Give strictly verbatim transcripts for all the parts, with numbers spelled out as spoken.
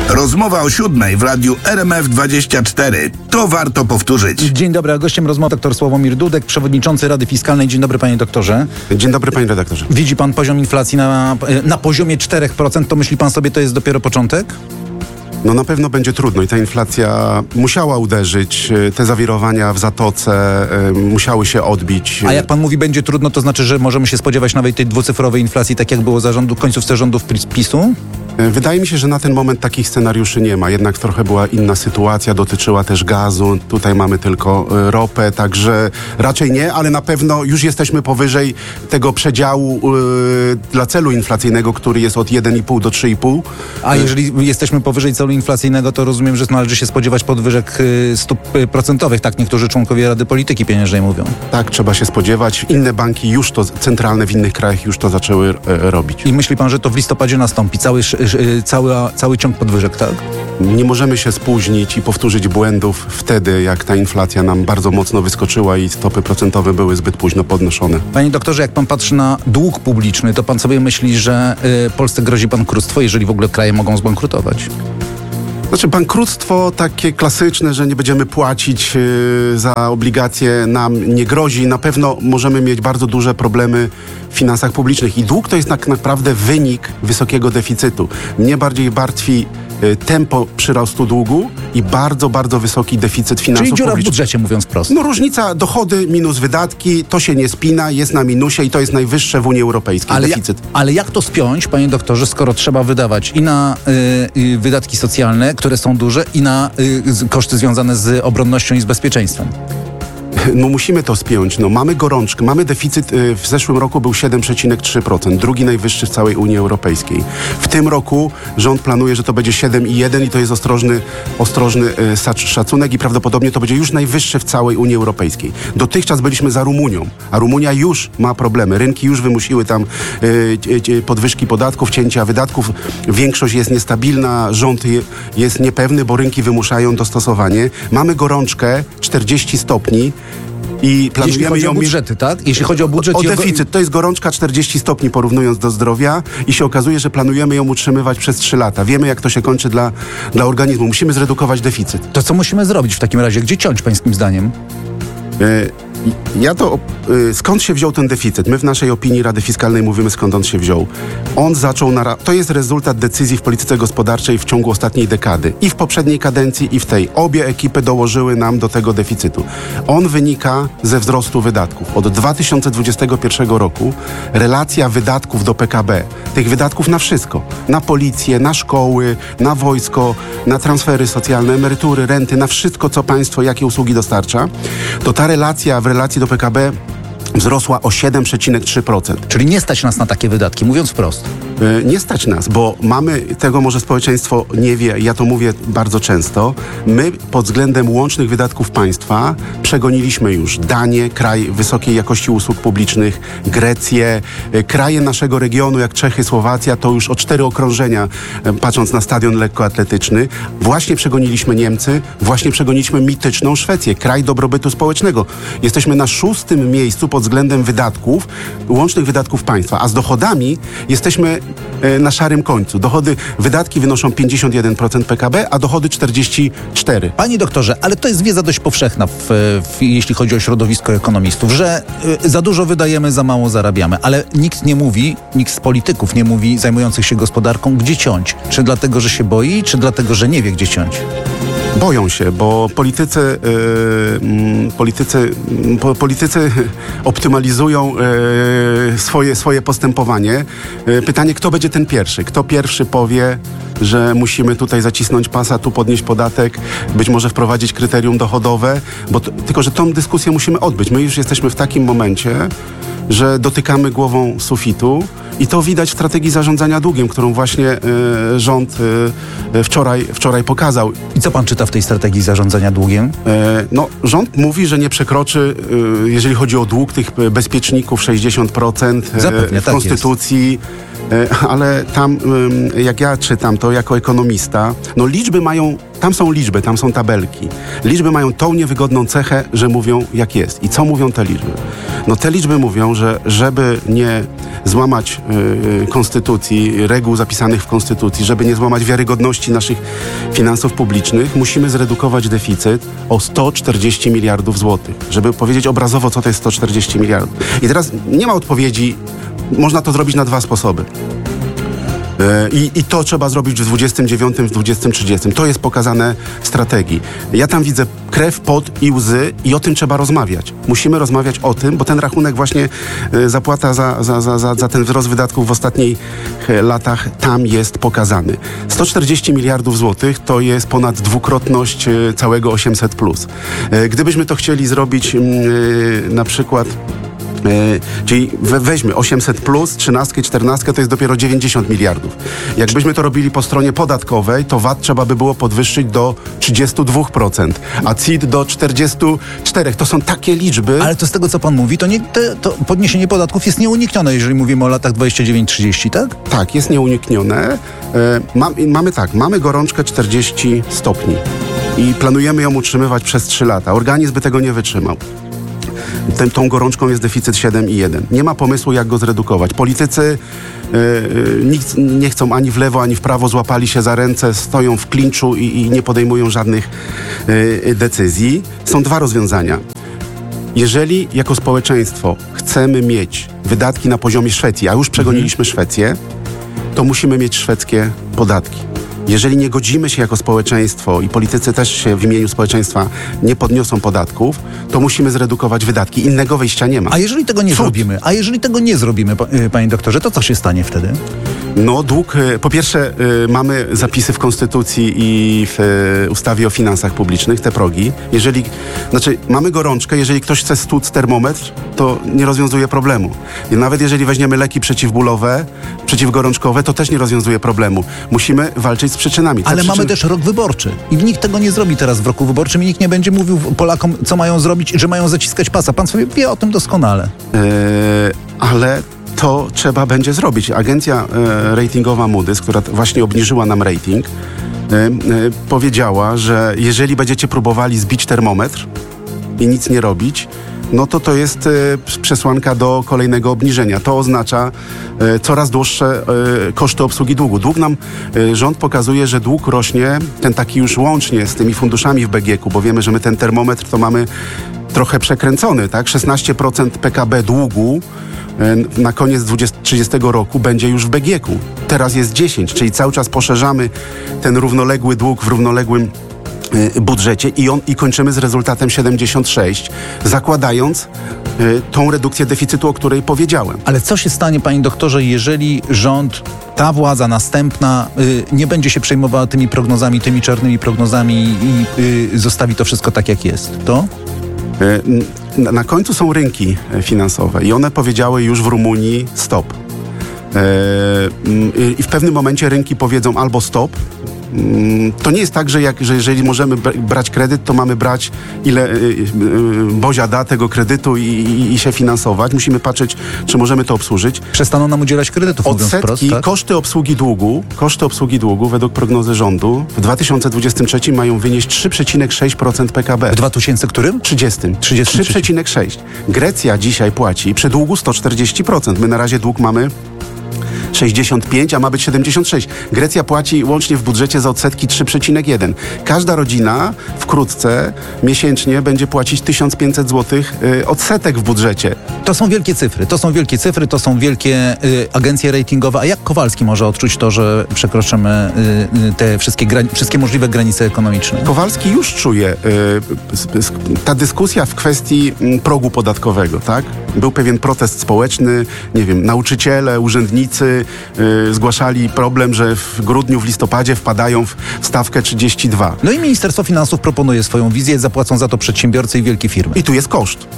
Rozmowa o siódmej w radiu R M F dwadzieścia cztery. To warto powtórzyć. Dzień dobry, a gościem rozmowy dr Sławomir Dudek, przewodniczący Rady Fiskalnej. Dzień dobry, panie doktorze. Dzień dobry, panie redaktorze. Widzi pan poziom inflacji na, na poziomie cztery procent, to myśli pan sobie, to jest dopiero początek? No na pewno będzie trudno i ta inflacja musiała uderzyć, te zawirowania w Zatoce y, musiały się odbić. A jak pan mówi, będzie trudno, to znaczy, że możemy się spodziewać nawet tej dwucyfrowej inflacji, tak jak było za rządu, końcówce rządów PiSu? Wydaje mi się, że na ten moment takich scenariuszy nie ma. Jednak trochę była inna sytuacja, dotyczyła też gazu. Tutaj mamy tylko y, ropę, także raczej nie, ale na pewno już jesteśmy powyżej tego przedziału y, dla celu inflacyjnego, który jest od jeden i pół do trzy i pół. A jeżeli jesteśmy powyżej celu inflacyjnego, to rozumiem, że należy się spodziewać podwyżek y, stóp y, procentowych, tak niektórzy członkowie Rady Polityki Pieniężnej mówią. Tak, trzeba się spodziewać. Inne banki już to, centralne w innych krajach już to zaczęły e, robić. I myśli pan, że to w listopadzie nastąpi, cały, y, cały, cały ciąg podwyżek, tak? Nie możemy się spóźnić i powtórzyć błędów wtedy, jak ta inflacja nam bardzo mocno wyskoczyła i stopy procentowe były zbyt późno podnoszone. Panie doktorze, jak pan patrzy na dług publiczny, to pan sobie myśli, że y, Polsce grozi bankructwo, jeżeli w ogóle kraje mogą zbankrutować? Znaczy bankructwo takie klasyczne, że nie będziemy płacić yy, za obligacje, nam nie grozi. Na pewno możemy mieć bardzo duże problemy w finansach publicznych i dług to jest tak naprawdę wynik wysokiego deficytu. Mnie bardziej martwi yy, tempo przyrostu długu i bardzo, bardzo wysoki deficyt finansów Czyli dziura publicznych. w budżecie, mówiąc prosto. No różnica dochody minus wydatki, to się nie spina, jest na minusie i to jest najwyższe w Unii Europejskiej ale deficyt. Ja, ale jak to spiąć, panie doktorze, skoro trzeba wydawać i na y, y, wydatki socjalne, które są duże, i na y, koszty związane z obronnością i z bezpieczeństwem? No musimy to spiąć. No, mamy gorączkę, mamy deficyt, y, w zeszłym roku był siedem przecinek trzy procent, drugi najwyższy w całej Unii Europejskiej. W tym roku rząd planuje, że to będzie siedem przecinek jeden i to jest ostrożny, ostrożny y, szacunek i prawdopodobnie to będzie już najwyższy w całej Unii Europejskiej. Dotychczas byliśmy za Rumunią, a Rumunia już ma problemy. Rynki już wymusiły tam y, y, podwyżki podatków, cięcia wydatków. Większość jest niestabilna, rząd je, jest niepewny, bo rynki wymuszają dostosowanie. Mamy gorączkę czterdzieści stopni. I planujemy Jeśli chodzi ją o budżety, tak? Jeśli chodzi o budżet o i o deficyt, to jest gorączka czterdzieści stopni porównując do zdrowia i się okazuje, że planujemy ją utrzymywać przez trzy lata. Wiemy, jak to się kończy dla, dla organizmu. Musimy zredukować deficyt. To co musimy zrobić w takim razie? Gdzie ciąć, pańskim zdaniem? Y Ja to, y, skąd się wziął ten deficyt? My w naszej opinii Rady Fiskalnej mówimy, skąd on się wziął. On zaczął, na, to jest rezultat decyzji w polityce gospodarczej w ciągu ostatniej dekady. I w poprzedniej kadencji, i w tej. Obie ekipy dołożyły nam do tego deficytu. On wynika ze wzrostu wydatków. Od dwa tysiące dwudziestego pierwszego roku relacja wydatków do P K B, tych wydatków na wszystko, na policję, na szkoły, na wojsko, na transfery socjalne, emerytury, renty, na wszystko, co państwo, jakie usługi dostarcza, to ta relacja w relacji do P K B wzrosła o siedem przecinek trzy procent. Czyli nie stać nas na takie wydatki, mówiąc wprost. Yy, nie stać nas, bo mamy, tego może społeczeństwo nie wie, ja to mówię bardzo często, my pod względem łącznych wydatków państwa przegoniliśmy już Danię, kraj wysokiej jakości usług publicznych, Grecję, yy, kraje naszego regionu jak Czechy, Słowacja, to już o cztery okrążenia, yy, patrząc na stadion lekkoatletyczny. Właśnie przegoniliśmy Niemcy, właśnie przegoniliśmy mityczną Szwecję, kraj dobrobytu społecznego. Jesteśmy na szóstym miejscu pod względem wydatków, łącznych wydatków państwa, a z dochodami jesteśmy e, na szarym końcu. Dochody, wydatki wynoszą pięćdziesiąt jeden procent P K B, a dochody czterdzieści cztery procent. Panie doktorze, ale to jest wiedza dość powszechna, w, w, jeśli chodzi o środowisko ekonomistów, że y, za dużo wydajemy, za mało zarabiamy, ale nikt nie mówi, nikt z polityków nie mówi zajmujących się gospodarką, gdzie ciąć. Czy dlatego, że się boi, czy dlatego, że nie wie, gdzie ciąć? Boją się, bo politycy, yy, politycy, po, politycy optymalizują yy, swoje, swoje postępowanie. Yy, pytanie, kto będzie ten pierwszy? Kto pierwszy powie, że musimy tutaj zacisnąć pasa, tu podnieść podatek, być może wprowadzić kryterium dochodowe, bo t- tylko, że tą dyskusję musimy odbyć. My już jesteśmy w takim momencie, że dotykamy głową sufitu i to widać w strategii zarządzania długiem, którą właśnie y, rząd y, wczoraj, wczoraj pokazał. I co pan czyta w tej strategii zarządzania długiem? Y, no, rząd mówi, że nie przekroczy, y, jeżeli chodzi o dług tych bezpieczników, sześćdziesiąt procent Zapewne, w tak konstytucji. ale tam, jak ja czytam to jako ekonomista, no liczby mają, tam są liczby, tam są tabelki. Liczby mają tą niewygodną cechę, że mówią jak jest. I co mówią te liczby? No te liczby mówią, że żeby nie złamać y, konstytucji, reguł zapisanych w konstytucji, żeby nie złamać wiarygodności naszych finansów publicznych, musimy zredukować deficyt o sto czterdzieści miliardów złotych. Żeby powiedzieć obrazowo, co to jest sto czterdzieści miliardów. I teraz nie ma odpowiedzi, można to zrobić na dwa sposoby. I, I to trzeba zrobić w dwudziestym dziewiątym, w dwudziestym trzydziestym. To jest pokazane w strategii. Ja tam widzę krew, pot i łzy i o tym trzeba rozmawiać. Musimy rozmawiać o tym, bo ten rachunek właśnie, zapłata za, za, za, za, za ten wzrost wydatków w ostatnich latach tam jest pokazany. sto czterdzieści miliardów złotych to jest ponad dwukrotność całego osiemset plus. Gdybyśmy to chcieli zrobić na przykład... Yy, czyli we, weźmy osiemset plus, trzynastkę, czternastkę, to jest dopiero dziewięćdziesiąt miliardów. Jakbyśmy to robili po stronie podatkowej, to V A T trzeba by było podwyższyć do trzydzieści dwa procent, a C I T do czterdzieści cztery procent. To są takie liczby. Ale to z tego, co pan mówi, to, nie, te, to podniesienie podatków jest nieuniknione, jeżeli mówimy o latach dwudziestym dziewiątym trzydziestym, tak? Tak, jest nieuniknione. Yy, mam, mamy tak, mamy gorączkę czterdzieści stopni i planujemy ją utrzymywać przez trzy lata. Organizm by tego nie wytrzymał. Tym, tą gorączką jest deficyt siedem przecinek jeden. Nie ma pomysłu, jak go zredukować. Politycy yy, nikt nie chcą ani w lewo, ani w prawo, złapali się za ręce, stoją w klinczu i, i nie podejmują żadnych yy, decyzji. Są dwa rozwiązania. Jeżeli jako społeczeństwo chcemy mieć wydatki na poziomie Szwecji, a już przegoniliśmy Szwecję, to musimy mieć szwedzkie podatki. Jeżeli nie godzimy się jako społeczeństwo i politycy też się w imieniu społeczeństwa nie podniosą podatków, to musimy zredukować wydatki. Innego wyjścia nie ma. A jeżeli tego nie Cud. zrobimy, a jeżeli tego nie zrobimy, panie doktorze, to co się stanie wtedy? No dług, po pierwsze y, mamy zapisy w Konstytucji i w y, ustawie o finansach publicznych, te progi. Jeżeli, znaczy mamy gorączkę, jeżeli ktoś chce stłuc termometr, to nie rozwiązuje problemu. I nawet jeżeli weźmiemy leki przeciwbólowe, przeciwgorączkowe, to też nie rozwiązuje problemu. Musimy walczyć z przyczynami. Ale przyczyn... mamy też rok wyborczy i nikt tego nie zrobi teraz w roku wyborczym i nikt nie będzie mówił Polakom, co mają zrobić, że mają zaciskać pasa. Pan sobie wie o tym doskonale. Yy, ale to trzeba będzie zrobić. Agencja e, ratingowa Moody's, która właśnie obniżyła nam rating, e, e, powiedziała, że jeżeli będziecie próbowali zbić termometr i nic nie robić, no to to jest e, przesłanka do kolejnego obniżenia. To oznacza e, coraz dłuższe e, koszty obsługi długu. Dług nam, e, rząd pokazuje, że dług rośnie, ten taki już łącznie z tymi funduszami w B G K-u, bo wiemy, że my ten termometr to mamy trochę przekręcony, tak? szesnaście procent P K B długu na koniec trzydziestego roku będzie już w B G K-u. Teraz jest dziesięć, czyli cały czas poszerzamy ten równoległy dług w równoległym y, budżecie i, on, i kończymy z rezultatem siedemdziesiąt sześć, zakładając y, tą redukcję deficytu, o której powiedziałem. Ale co się stanie, panie doktorze, jeżeli rząd, ta władza następna y, nie będzie się przejmowała tymi prognozami, tymi czarnymi prognozami i y, zostawi to wszystko tak, jak jest? To? Na, na końcu są rynki finansowe i one powiedziały już w Rumunii stop. I w pewnym momencie rynki powiedzą albo stop. To nie jest tak, że, jak, że jeżeli możemy brać kredyt, to mamy brać ile Bozia da tego kredytu i, i, i się finansować. Musimy patrzeć, czy możemy to obsłużyć. Przestaną nam udzielać kredytów, mówiąc Odsetki, wprost, tak? koszty obsługi długu, koszty obsługi długu według prognozy rządu w dwa tysiące dwudziestym trzecim mają wynieść trzy przecinek sześć procent P K B. W dwa tysiące którym? trzydziestym. trzydziestym trzy przecinek sześć. Grecja dzisiaj płaci przy długu sto czterdzieści procent. My na razie dług mamy sześćdziesiąt pięć, a ma być siedemdziesiąt sześć. Grecja płaci łącznie w budżecie za odsetki trzy przecinek jeden. Każda rodzina wkrótce miesięcznie będzie płacić tysiąc pięćset złotych y, odsetek w budżecie. To są wielkie cyfry, to są wielkie cyfry, to są wielkie y, agencje ratingowe. A jak Kowalski może odczuć to, że przekroczymy y, y, te wszystkie, gra- wszystkie możliwe granice ekonomiczne? Kowalski już czuje y, ta dyskusja w kwestii y, progu podatkowego, tak? Był pewien protest społeczny, nie wiem, nauczyciele, urzędnicy y, zgłaszali problem, że w grudniu, w listopadzie wpadają w stawkę trzydzieści dwa. No i Ministerstwo Finansów proponuje swoją wizję, zapłacą za to przedsiębiorcy i wielkie firmy. I tu jest koszt.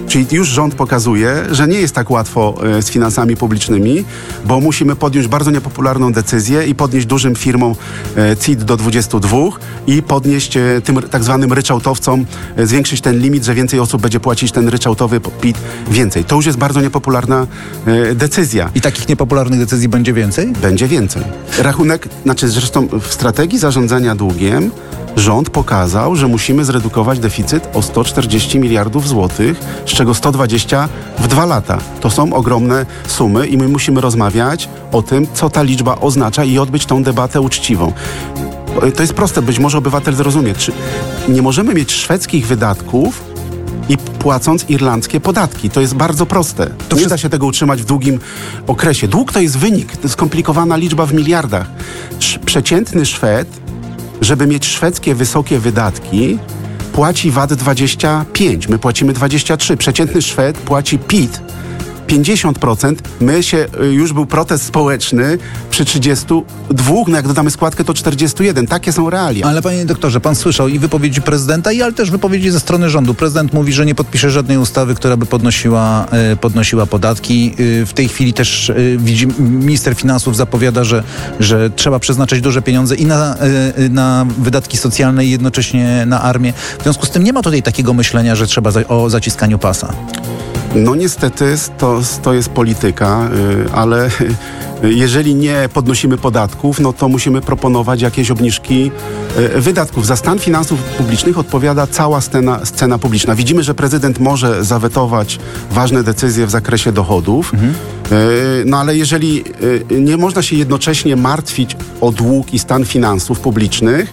Czyli już rząd pokazuje, że nie jest tak łatwo e, z finansami publicznymi, bo musimy podjąć bardzo niepopularną decyzję i podnieść dużym firmom e, C I T do dwudziestu dwóch i podnieść e, tym tak zwanym ryczałtowcom, e, zwiększyć ten limit, że więcej osób będzie płacić ten ryczałtowy P I T więcej. To już jest bardzo niepopularna e, decyzja. I takich niepopularnych decyzji będzie więcej? Będzie więcej. Rachunek, znaczy zresztą w strategii zarządzania długiem rząd pokazał, że musimy zredukować deficyt o sto czterdzieści miliardów złotych, z czego sto dwadzieścia w dwa lata. To są ogromne sumy i my musimy rozmawiać o tym, co ta liczba oznacza i odbyć tą debatę uczciwą. To jest proste, być może obywatel zrozumie. Czy nie możemy mieć szwedzkich wydatków i płacąc irlandzkie podatki. To jest bardzo proste. To nie da się tego utrzymać w długim okresie. Dług to jest wynik, to jest skomplikowana liczba w miliardach. Sz- przeciętny Szwed, żeby mieć szwedzkie wysokie wydatki, płaci V A T dwadzieścia pięć, my płacimy dwadzieścia trzy. Przeciętny Szwed płaci P I T pięćdziesiąt procent. My się, już był protest społeczny przy trzydziestu dwóch, no jak dodamy składkę to czterdzieści jeden. Takie są realia. Ale panie doktorze, pan słyszał i wypowiedzi prezydenta, i ale też wypowiedzi ze strony rządu. Prezydent mówi, że nie podpisze żadnej ustawy, która by podnosiła, e, podnosiła podatki. E, w tej chwili też e, widzi, minister finansów zapowiada, że, że trzeba przeznaczyć duże pieniądze i na, e, na wydatki socjalne i jednocześnie na armię. W związku z tym nie ma tutaj takiego myślenia, że trzeba za, o zaciskaniu pasa. No niestety to, to jest polityka, ale jeżeli nie podnosimy podatków, no to musimy proponować jakieś obniżki wydatków. Za stan finansów publicznych odpowiada cała scena, scena publiczna. Widzimy, że prezydent może zawetować ważne decyzje w zakresie dochodów, mhm. no ale jeżeli nie można się jednocześnie martwić o dług i stan finansów publicznych,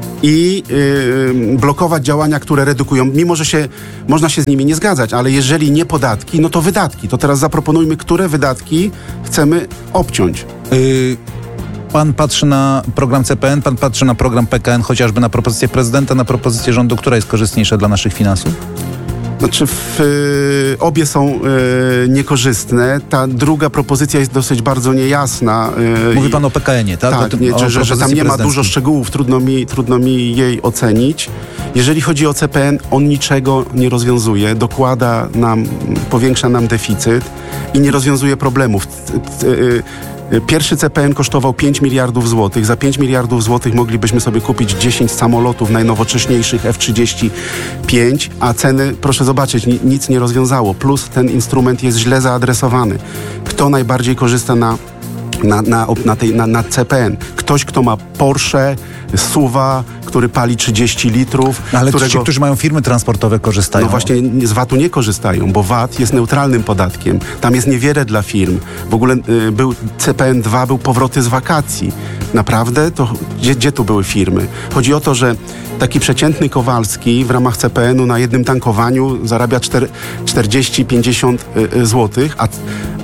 i yy, blokować działania, które redukują, mimo że się, można się z nimi nie zgadzać, ale jeżeli nie podatki, no to wydatki. To teraz zaproponujmy, które wydatki chcemy obciąć. Yy, pan patrzy na program C P N, pan patrzy na program P K N, chociażby na propozycję prezydenta, na propozycję rządu, która jest korzystniejsza dla naszych finansów? Znaczy w, y, obie są y, niekorzystne. Ta druga propozycja jest dosyć bardzo niejasna. Y, Mówi pan o P K N-ie, tak? Tak, tym, nie, że, że, że tam nie ma dużo szczegółów, trudno mi, trudno mi jej ocenić. Jeżeli chodzi o C P N, on niczego nie rozwiązuje, dokłada nam, powiększa nam deficyt i nie rozwiązuje problemów. C, y, Pierwszy C P N kosztował pięć miliardów złotych. Za pięć miliardów złotych moglibyśmy sobie kupić dziesięć samolotów najnowocześniejszych F trzydzieści pięć, a ceny, proszę zobaczyć, nic nie rozwiązało. Plus ten instrument jest źle zaadresowany. Kto najbardziej korzysta na Na, na, na, tej, na, na C P N. Ktoś, kto ma Porsche, Suwa, który pali trzydzieści litrów. No, ale którego... ci, którzy mają firmy transportowe, korzystają. No właśnie z V A T-u nie korzystają, bo V A T jest neutralnym podatkiem. Tam jest niewiele dla firm. W ogóle y, był C P N dwa, był powroty z wakacji. Naprawdę? To gdzie, gdzie tu były firmy? Chodzi o to, że taki przeciętny Kowalski w ramach C P N-u na jednym tankowaniu zarabia czterdzieści pięćdziesiąt złotych, a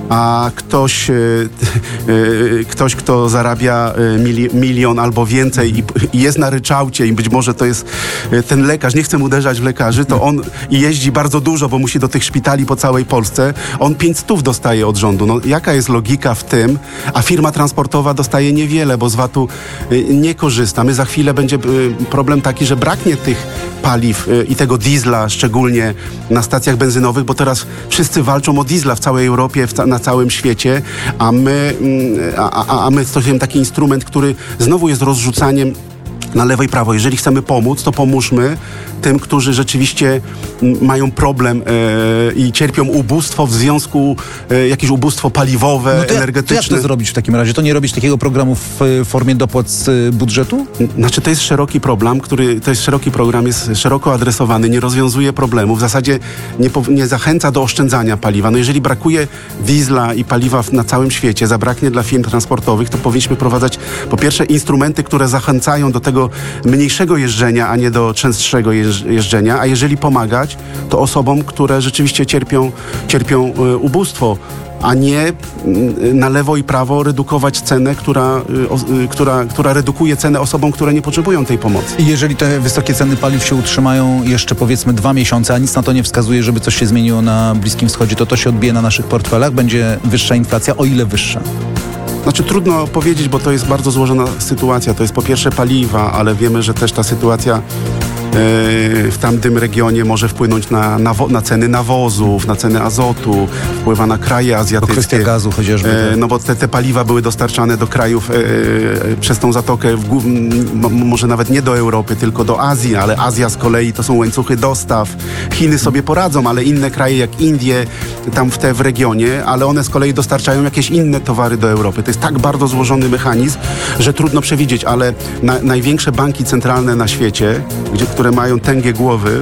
a ktoś, y, y, ktoś, kto zarabia mili, milion albo więcej i, i jest na ryczałcie i być może to jest ten lekarz, nie chcę uderzać w lekarzy, to on i jeździ bardzo dużo, bo musi do tych szpitali po całej Polsce, on pięć stów dostaje od rządu. No, jaka jest logika w tym? A firma transportowa dostaje niewiele, bo z V A T-u y, nie korzysta. My za chwilę będzie y, problem taki, że braknie tych paliw y, i tego diesla, szczególnie na stacjach benzynowych, bo teraz wszyscy walczą o diesla w całej Europie, w ca- na całym świecie, a my, a, a, a my stosujemy taki instrument, który znowu jest rozrzucaniem na lewo i prawo. Jeżeli chcemy pomóc, to pomóżmy tym, którzy rzeczywiście mają problem e, i cierpią ubóstwo w związku, e, jakieś ubóstwo paliwowe, no to energetyczne. Jak to zrobić w takim razie? To nie robić takiego programu w formie dopłat z budżetu? Znaczy to jest szeroki problem, który, to jest szeroki program, jest szeroko adresowany, nie rozwiązuje problemu, w zasadzie nie, nie zachęca do oszczędzania paliwa. No jeżeli brakuje diesla i paliwa na całym świecie, zabraknie dla firm transportowych, to powinniśmy wprowadzać po pierwsze instrumenty, które zachęcają do tego mniejszego jeżdżenia, a nie do częstszego jeżdżenia, a jeżeli pomagać, to osobom, które rzeczywiście cierpią, cierpią ubóstwo, a nie na lewo i prawo redukować cenę, która, która, która redukuje cenę osobom, które nie potrzebują tej pomocy. I jeżeli te wysokie ceny paliw się utrzymają jeszcze powiedzmy dwa miesiące, a nic na to nie wskazuje, żeby coś się zmieniło na Bliskim Wschodzie, to to się odbije na naszych portfelach? Będzie wyższa inflacja? O ile wyższa? Znaczy trudno powiedzieć, bo to jest bardzo złożona sytuacja. To jest po pierwsze paliwa, ale wiemy, że też ta sytuacja w tamtym regionie może wpłynąć na, na, wo- na ceny nawozów, na ceny azotu, wpływa na kraje azjatyckie. To kwestia gazu chociażby. E, no bo te, te paliwa były dostarczane do krajów e, przez tą zatokę, w, głów- m- może nawet nie do Europy, tylko do Azji, ale Azja z kolei to są łańcuchy dostaw. Chiny sobie poradzą, ale inne kraje jak Indie, tam w te w regionie, ale one z kolei dostarczają jakieś inne towary do Europy. To jest tak bardzo złożony mechanizm, że trudno przewidzieć, ale na, największe banki centralne na świecie, gdzie, które mają tęgie głowy,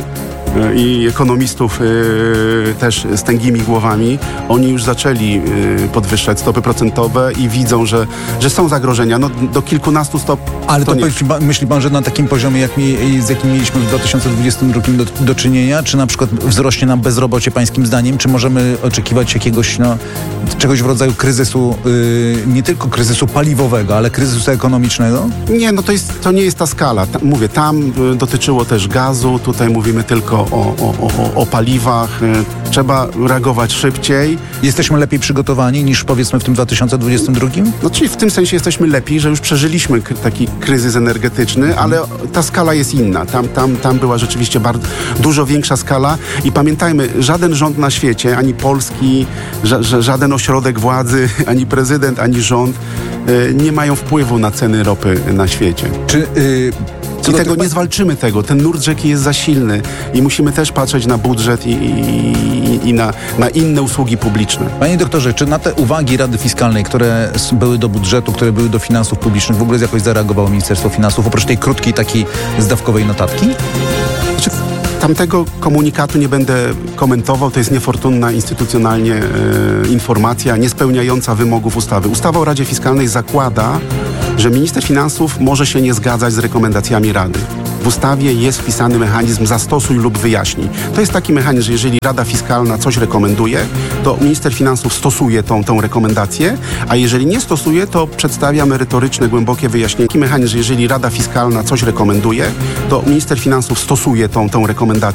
i ekonomistów y, też z tęgimi głowami, oni już zaczęli y, podwyższać stopy procentowe i widzą, że, że są zagrożenia. No, do kilkunastu stop. Ale to, to nie. myśli, pan, myśli pan, że na takim poziomie, jak mi, z jakim mieliśmy w dwa tysiące dwudziestym drugim do, do czynienia, czy na przykład wzrośnie nam bezrobocie pańskim zdaniem, czy możemy oczekiwać jakiegoś, no, czegoś w rodzaju kryzysu, y, nie tylko kryzysu paliwowego, ale kryzysu ekonomicznego? Nie, no to, jest, to nie jest ta skala. Ta, mówię, tam y, dotyczyło też gazu, tutaj mówimy tylko o, o, o, o paliwach. Y, trzeba reagować szybciej. Jesteśmy lepiej przygotowani niż powiedzmy w tym dwa tysiące dwudziestym drugim? No czyli w tym sensie jesteśmy lepiej, że już przeżyliśmy k- taki kryzys energetyczny, ale ta skala jest inna. Tam, tam, tam była rzeczywiście bardzo, dużo większa skala i pamiętajmy, żaden rząd na świecie, ani polski, ża- ża- żaden ośrodek władzy, ani prezydent, ani rząd y, nie mają wpływu na ceny ropy na świecie. Czy... Y, I tego nie zwalczymy tego. Ten nurt rzeki jest za silny i musimy też patrzeć na budżet i, i, i na, na inne usługi publiczne. Panie doktorze, czy na te uwagi Rady Fiskalnej, które s- były do budżetu, które były do finansów publicznych, w ogóle jakoś zareagowało Ministerstwo Finansów, oprócz tej krótkiej, takiej zdawkowej notatki? Znaczy, tamtego komunikatu nie będę komentował, to jest niefortunna instytucjonalnie e, informacja, niespełniająca wymogów ustawy. Ustawa o Radzie Fiskalnej zakłada, że minister finansów może się nie zgadzać z rekomendacjami Rady. W ustawie jest wpisany mechanizm zastosuj lub wyjaśnij. To jest taki mechanizm, że jeżeli Rada Fiskalna coś rekomenduje, to minister finansów stosuje tą, tą rekomendację, a jeżeli nie stosuje, to przedstawia merytoryczne, głębokie wyjaśnienie. Taki mechanizm, że jeżeli Rada Fiskalna coś rekomenduje, to minister finansów stosuje tą, tą rekomendację.